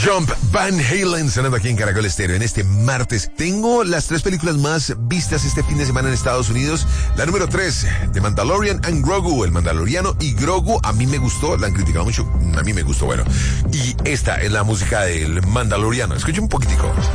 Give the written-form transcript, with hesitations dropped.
Jump, Van Halen, sonando aquí en Caracol Estéreo en este martes. Tengo las 3 películas más vistas este fin de semana en Estados Unidos. La número 3, The Mandalorian and Grogu, El Mandaloriano y Grogu. A mí me gustó, la han criticado mucho, a mí me gustó, bueno. Y esta es la música del Mandaloriano. Escucha un poquitico.